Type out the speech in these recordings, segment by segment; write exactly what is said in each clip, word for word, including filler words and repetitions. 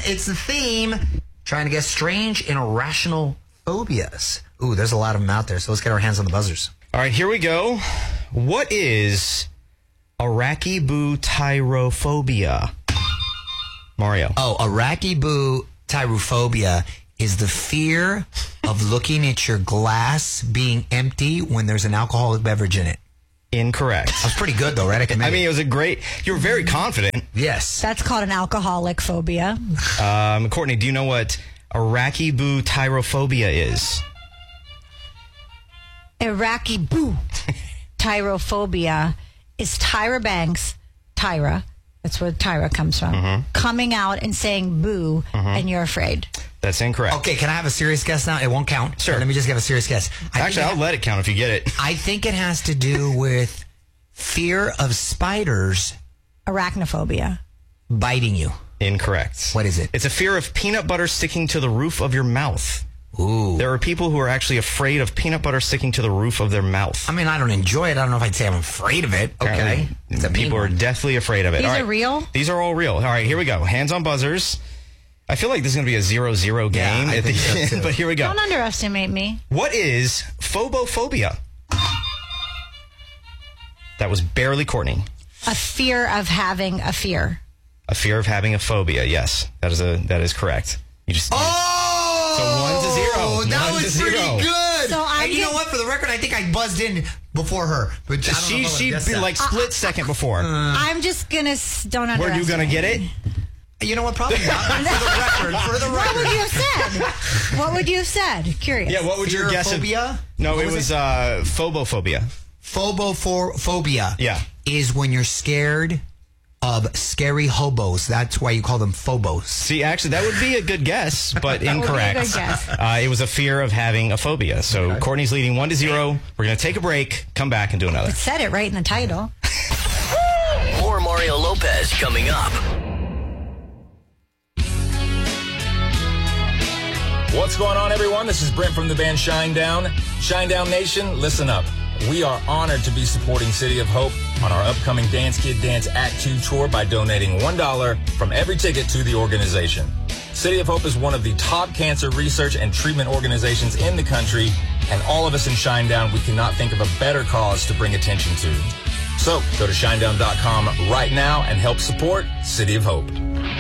It's the theme. Trying to guess strange and irrational phobias. Ooh, there's a lot of them out there, so let's get our hands on the buzzers. All right, here we go. What is arachibutyrophobia? Mario. Oh, arachibutyrophobia is the fear of looking at your glass being empty when there's an alcoholic beverage in it. Incorrect. That was pretty good, though, right? I, I mean, it was a great... You were very confident. Yes. That's called an alcoholic phobia. Um, Courtney, do you know what arachibutyrophobia is? Arachibutyrophobia is Tyra Banks, Tyra, that's where Tyra comes from, mm-hmm. coming out and saying boo, mm-hmm. and you're afraid. That's incorrect. Okay, can I have a serious guess now? It won't count. Sure. Let me just give a serious guess. I Actually, I'll it, let it count if you get it. I think it has to do with fear of spiders. Arachnophobia. Biting you. Incorrect. What is it? It's a fear of peanut butter sticking to the roof of your mouth. Ooh. There are people who are actually afraid of peanut butter sticking to the roof of their mouth. I mean, I don't enjoy it. I don't know if I'd say I'm afraid of it. Okay. People are definitely afraid of it. These all right. are real? These are all real. All right, here we go. Hands on buzzers. I feel like this is going to be a zero zero game yeah, at the so end, but here we go. Don't underestimate me. What is phobophobia? That was barely Courtney. A fear of having a fear. A fear of having a phobia, yes. That is a that is correct. You just Oh! So one to zero. That one was to pretty zero. good. So I and you know what? For the record, I think I buzzed in before her. But I don't She know if I she would've guessed be that. like split second before. Uh, I'm just going to don't underestimate. Were you going to get it? You know what? Probably not. For the record. For the record. What would you have said? What would you have said? Curious. Yeah, what would your guess have... Fearophobia? No, What it was was it? uh, phobophobia. Phobophobia. Yeah. Is when you're scared of scary hobos. That's why you call them phobos. See, actually, that would be a good guess, but That would be a incorrect. good guess. Uh, it was a fear of having a phobia. So Okay. Courtney's leading one to zero. We're going to take a break, come back, and do another. It said it right in the title. More Mario Lopez coming up. What's going on, everyone? This is Brent from the band Shinedown. Shinedown Nation, listen up. We are honored to be supporting City of Hope on our upcoming Dance Kid Dance Act two tour by donating one dollar from every ticket to the organization. City of Hope is one of the top cancer research and treatment organizations in the country, and all of us in Shinedown, we cannot think of a better cause to bring attention to. So go to shinedown dot com right now and help support City of Hope.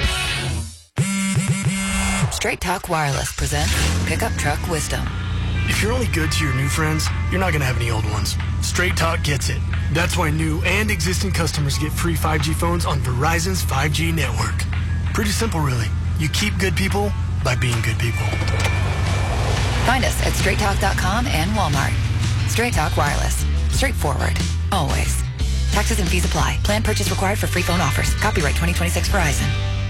Straight Talk Wireless presents Pickup Truck Wisdom. If you're only good to your new friends, you're not going to have any old ones. Straight Talk gets it. That's why new and existing customers get free five G phones on Verizon's five G network. Pretty simple, really. You keep good people by being good people. Find us at straight talk dot com and Walmart. Straight Talk Wireless. Straightforward. Always. Taxes and fees apply. Plan purchase required for free phone offers. Copyright twenty twenty-six Verizon.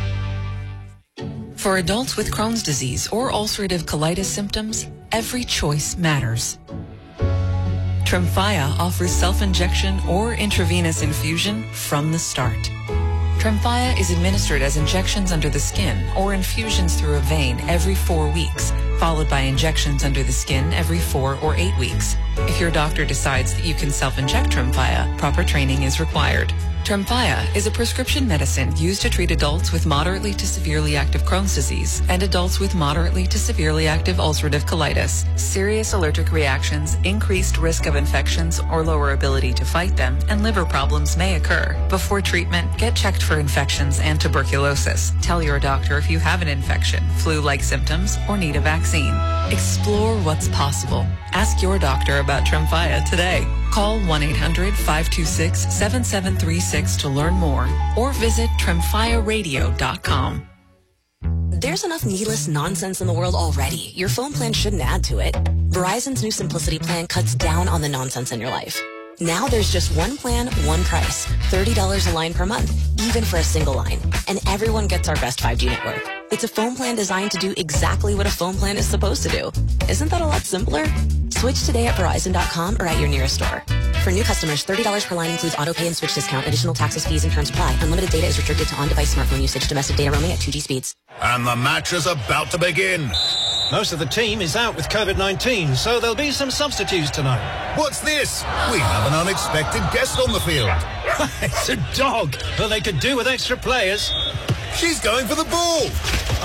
For adults with Crohn's disease or ulcerative colitis symptoms, every choice matters. Tremfya offers self-injection or intravenous infusion from the start. Tremfya is administered as injections under the skin or infusions through a vein every four weeks, followed by injections under the skin every four or eight weeks. If your doctor decides that you can self-inject Tremfya, proper training is required. Tremfya is a prescription medicine used to treat adults with moderately to severely active Crohn's disease and adults with moderately to severely active ulcerative colitis. Serious allergic reactions, increased risk of infections or lower ability to fight them, and liver problems may occur. Before treatment, get checked for infections and tuberculosis. Tell your doctor if you have an infection, flu-like symptoms, or need a vaccine. Explore what's possible. Ask your doctor about Tremfya today. Call one eight hundred five two six seven seven three six to learn more or visit tremfya radio dot com. There's enough needless nonsense in the world already. Your phone plan shouldn't add to it. Verizon's new Simplicity plan cuts down on the nonsense in your life. Now there's just one plan, one price. thirty dollars a line per month, even for a single line. And everyone gets our best five G network. It's a phone plan designed to do exactly what a phone plan is supposed to do. Isn't that a lot simpler? Switch today at verizon dot com or at your nearest store. For new customers, thirty dollars per line includes auto pay and switch discount. Additional taxes, fees, and terms apply. Unlimited data is restricted to on-device smartphone usage. Domestic data roaming at two G speeds. And the match is about to begin. Most of the team is out with COVID nineteen, so there'll be some substitutes tonight. What's this? We have an unexpected guest on the field. It's a dog, but they could do with extra players. She's going for the ball.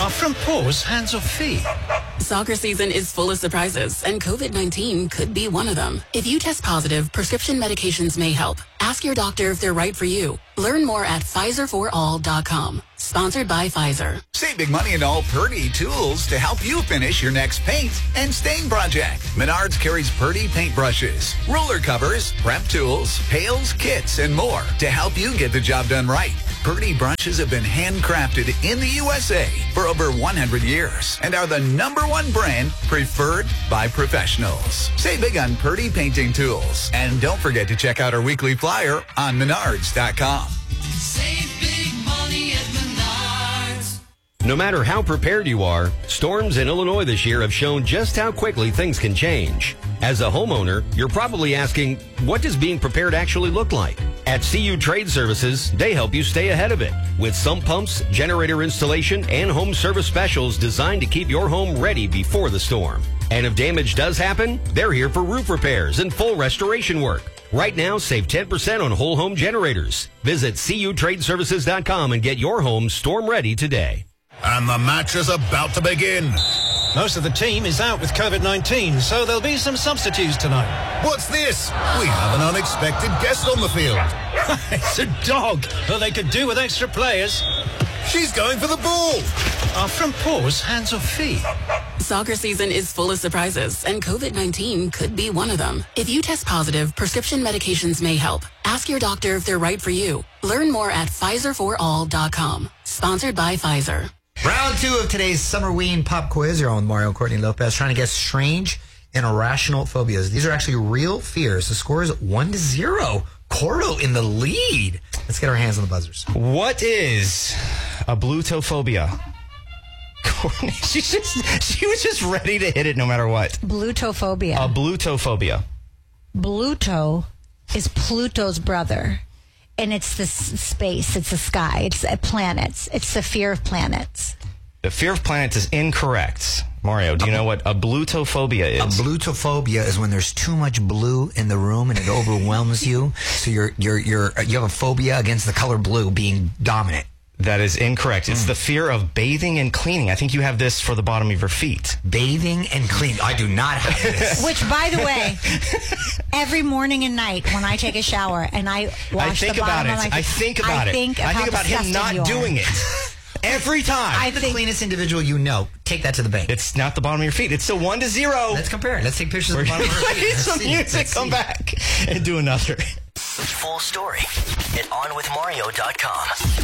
Are front paws hands or feet? Soccer season is full of surprises, and COVID nineteen could be one of them. If you test positive, prescription medications may help. Ask your doctor if they're right for you. Learn more at Pfizer for all dot com. Sponsored by Pfizer. Save big money in all Purdy tools to help you finish your next paint and stain project. Menards carries Purdy paintbrushes, roller covers, prep tools, pails, kits, and more to help you get the job done right. Purdy brushes have been handcrafted in the U S A for over one hundred years and are the number one brand preferred by professionals. Save big on Purdy painting tools. And don't forget to check out our weekly flyer on menards dot com. Save big money at Menards. No matter how prepared you are, storms in Illinois this year have shown just how quickly things can change. As a homeowner, you're probably asking, what does being prepared actually look like? At C U Trade Services, they help you stay ahead of it with sump pumps, generator installation, and home service specials designed to keep your home ready before the storm. And if damage does happen, they're here for roof repairs and full restoration work. Right now, save ten percent on whole home generators. Visit C U trade services dot com and get your home storm ready today. And the match is about to begin. Most of the team is out with COVID nineteen, so there'll be some substitutes tonight. What's this? We have an unexpected guest on the field. It's a dog. Well, they could do with extra players. She's going for the ball. Are front paws hands or feet? Soccer season is full of surprises, and COVID nineteen could be one of them. If you test positive, prescription medications may help. Ask your doctor if they're right for you. Learn more at Pfizer for all dot com. Sponsored by Pfizer. Round two of today's Summerween Pop Quiz. You're on with Mario and Courtney Lopez trying to guess strange and irrational phobias. These are actually real fears. The score is one to zero. Cordo in the lead. Let's get our hands on the buzzers. What is a blutophobia? Courtney, she's just, she was just ready to hit it no matter what. Blutophobia. A blutophobia. Bluto is Pluto's brother. And it's the s- space, it's the sky, it's uh, planets. It's the fear of planets. The fear of planets is incorrect. Mario, do you know what a blutophobia is? A blutophobia is when there's too much blue in the room and it overwhelms you. So you're you're you're you have a phobia against the color blue being dominant. That is incorrect. It's mm. the fear of bathing and cleaning. I think you have this for the bottom of your feet. Bathing and cleaning. I do not have this. Which, by the way, every morning and night when I take a shower and I wash I think the bottom about it. of my I think about I it. Think I think about him not doing it. Every time. I'm the cleanest individual you know. Take that to the bank. It's not the bottom of your feet. It's still one to zero. Let's compare. Let's take pictures of the bottom of our feet. Play some see. music, Let's come see. back, and do another. Full story at on with mario dot com.